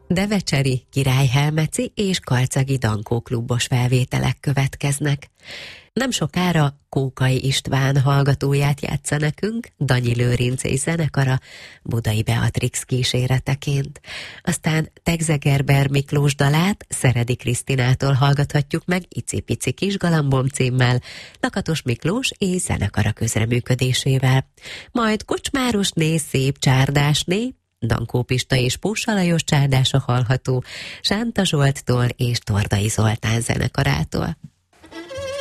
Devecseri, Királyhelmeci és Karcagi Dankó klubos felvételek következnek. Nem sokára Kókai István hallgatóját játsza nekünk, Danyi Lőrincé zenekara Budai Beatrix kíséreteként. Aztán Tegzegerber Miklós dalát Szeredi Krisztinától hallgathatjuk meg Icipici Kisgalambom címmel, Lakatos Miklós és zenekara közreműködésével. Majd Kocsmárosné, Szép Csárdásné, Dankó Pista és Póssa Lajos csárdása hallható Sánta Zsolttól és Tordai Zoltán zenekarától.